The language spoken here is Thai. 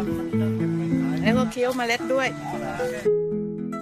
แล้วก็เคี้ยวเมล็ดด้วย